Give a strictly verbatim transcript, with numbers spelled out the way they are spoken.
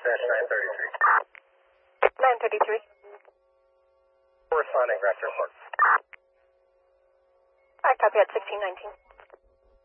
nine thirty-three. nine thirty-three. Corresponding Raptor report. I copy at sixteen nineteen.